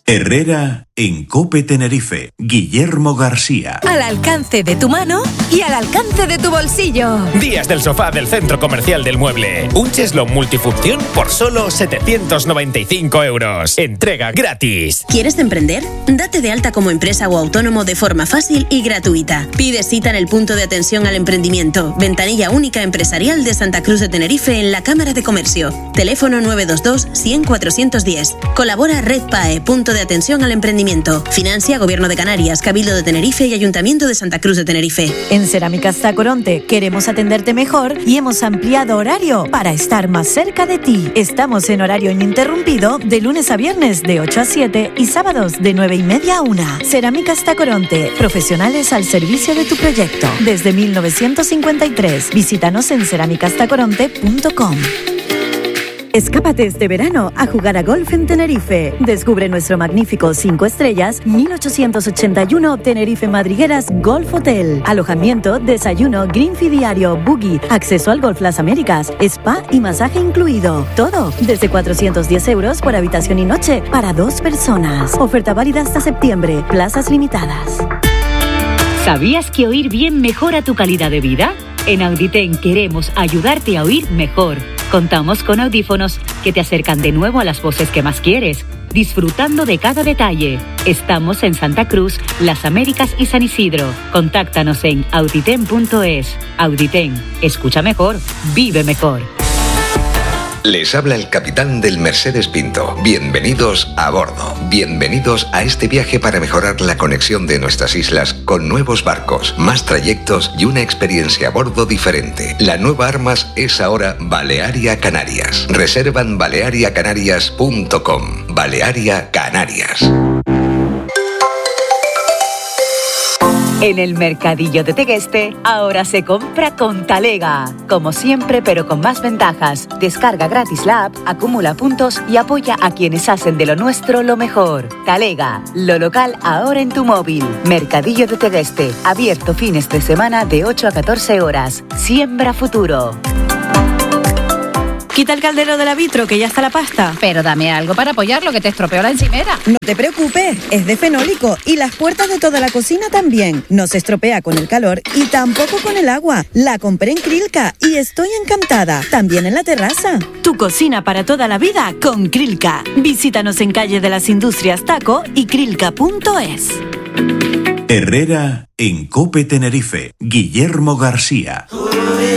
Herrera en COPE Tenerife. Guillermo García. Al alcance de tu mano y al alcance de tu bolsillo. Días del sofá del Centro Comercial del Mueble. Un cheslón multifunción por solo 795 €. Entrega gratis. ¿Quieres emprender? Date de alta como empresa o autónomo de forma fácil y gratuita. Pide cita en el punto de atención al emprendimiento. Ventanilla única empresarial de Santa Cruz de Tenerife en la Cámara de Comercio. Teléfono 922 100 410. Colabora Red PAE, punto de atención al emprendimiento. Financia Gobierno de Canarias, Cabildo de Tenerife y Ayuntamiento de Santa Cruz de Tenerife. En Cerámicas Tacoronte queremos atenderte mejor y hemos ampliado horario para estar más cerca de ti. Estamos en horario ininterrumpido de lunes a viernes de 8 a 7 y sábados de 9:30 a 1. Cerámicas Tacoronte, profesionales al servicio de tu proyecto. Desde 1953. Visítanos en cerámicastacoronte.com. Escápate este verano a jugar a golf en Tenerife. Descubre nuestro magnífico 5 estrellas 1881 Tenerife Madrigueras Golf Hotel. Alojamiento, desayuno, green fee diario, buggy, acceso al Golf Las Américas, spa y masaje incluido. Todo desde 410 € por habitación y noche para 2 personas. Oferta válida hasta septiembre. Plazas limitadas. ¿Sabías que oír bien mejora tu calidad de vida? En Auditen queremos ayudarte a oír mejor. Contamos con audífonos que te acercan de nuevo a las voces que más quieres, disfrutando de cada detalle. Estamos en Santa Cruz, Las Américas y San Isidro. Contáctanos en auditen.es. Auditen, escucha mejor, vive mejor. Les habla el capitán del Mercedes Pinto. Bienvenidos a bordo. Bienvenidos a este viaje para mejorar la conexión de nuestras islas con nuevos barcos, más trayectos y una experiencia a bordo diferente. La nueva Armas es ahora Balearia Canarias. Reserva en baleariacanarias.com. Balearia Canarias. En el Mercadillo de Tegueste, ahora se compra con Talega. Como siempre, pero con más ventajas. Descarga gratis la app, acumula puntos y apoya a quienes hacen de lo nuestro lo mejor. Talega, lo local ahora en tu móvil. Mercadillo de Tegueste, abierto fines de semana de 8 a 14 horas. Siembra futuro. Quita el caldero del vitro, que ya está la pasta. Pero dame algo para apoyarlo, que te estropeó la encimera. No te preocupes, es de fenólico y las puertas de toda la cocina también. No se estropea con el calor y tampoco con el agua. La compré en Krilka y estoy encantada. También en la terraza. Tu cocina para toda la vida con Krilka. Visítanos en Calle de las Industrias Taco y krilka.es. Herrera en COPE Tenerife. Guillermo García.